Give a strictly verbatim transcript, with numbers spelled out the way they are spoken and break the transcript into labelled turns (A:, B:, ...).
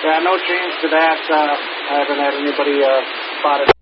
A: Yeah, no change to that. Uh, I haven't had anybody uh, spot it.